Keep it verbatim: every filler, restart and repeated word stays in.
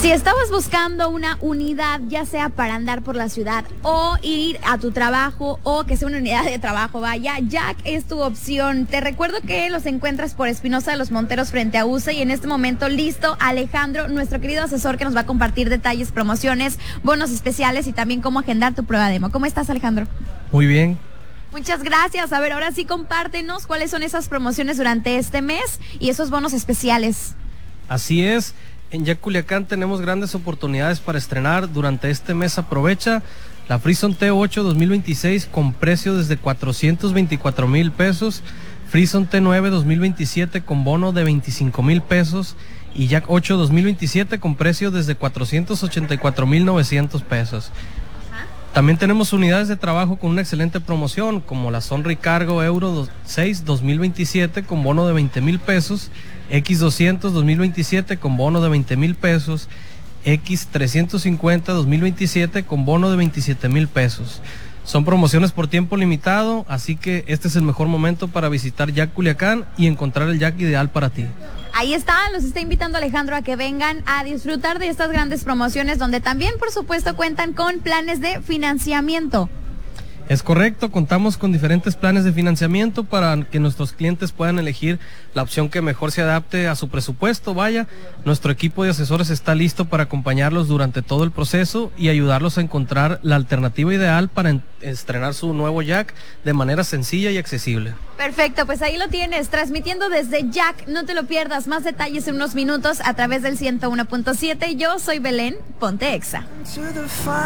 Si estabas buscando una unidad, ya sea para andar por la ciudad o ir a tu trabajo o que sea una unidad de trabajo, vaya, Jack es tu opción. Te recuerdo que los encuentras por Espinosa de los Monteros frente a U C E y en este momento listo Alejandro, nuestro querido asesor que nos va a compartir detalles, promociones, bonos especiales y también cómo agendar tu prueba demo. ¿Cómo estás, Alejandro? Muy bien. Muchas gracias. A ver, ahora sí compártenos cuáles son esas promociones durante este mes y esos bonos especiales. Así es. En Jack Culiacán tenemos grandes oportunidades para estrenar. Durante este mes aprovecha la Frison T ocho dos mil veintiséis con precio desde cuatrocientos veinticuatro mil pesos, Frison T nueve dos mil veintisiete con bono de veinticinco mil pesos y Jack ocho dos mil veintisiete con precio desde cuatrocientos ochenta y cuatro mil novecientos pesos. También tenemos unidades de trabajo con una excelente promoción, como la Sonry Cargo Euro seis dos mil veintisiete con bono de veinte mil pesos, X doscientos dos mil veintisiete con bono de veinte mil pesos, X trescientos cincuenta dos mil veintisiete con bono de veintisiete mil pesos. Son promociones por tiempo limitado, así que este es el mejor momento para visitar Jack Culiacán y encontrar el Jack ideal para ti. Ahí está, los está invitando Alejandro a que vengan a disfrutar de estas grandes promociones donde también, por supuesto, cuentan con planes de financiamiento. Es correcto, contamos con diferentes planes de financiamiento para que nuestros clientes puedan elegir la opción que mejor se adapte a su presupuesto. Vaya, nuestro equipo de asesores está listo para acompañarlos durante todo el proceso y ayudarlos a encontrar la alternativa ideal para en- estrenar su nuevo Jack de manera sencilla y accesible. Perfecto, pues ahí lo tienes, transmitiendo desde Jack, no te lo pierdas, más detalles en unos minutos a través del ciento uno punto siete. Yo soy Belén, ponte Exa.